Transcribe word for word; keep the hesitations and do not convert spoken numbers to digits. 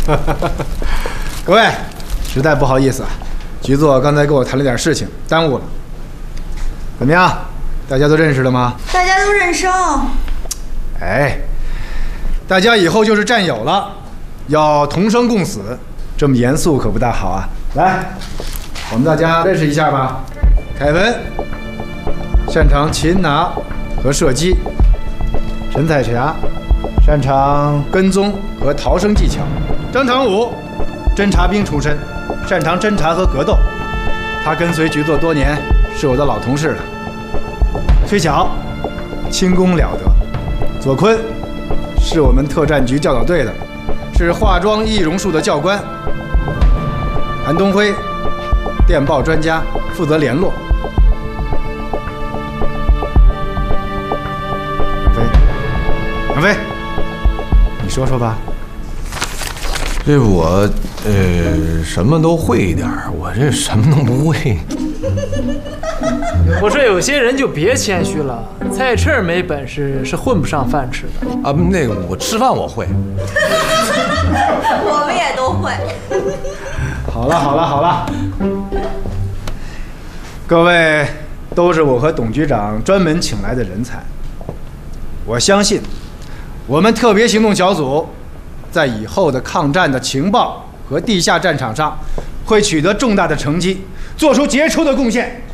各位，实在不好意思啊，局座刚才跟我谈了点事情，耽误了。怎么样，大家都认识了吗？ 大家都认识哦。 哎，大家以后就是战友了，要同生共死，这么严肃可不大好啊。来，我们大家认识一下吧。凯文擅长擒拿和射击，陈彩霞擅长跟踪和逃生技巧，张长武侦察兵出身，擅长侦察和格斗，他跟随局座多年，是我的老同事了。崔巧轻功了得，左坤是我们特战局教导队的，是化妆易容术的教官。韩东辉电报专家，负责联络。杨飞，杨飞，你说说吧。 这我呃什么都会一点，我这什么都不会。 我说有些人就别谦虚了，菜翅没本事是混不上饭吃的啊。那个我吃饭我会， 我们也都会。 好了好了好了，各位都是我和董局长专门请来的人才，我相信我们特别行动小组在以后的抗战的情报和地下战场上会取得重大的成绩，做出杰出的贡献。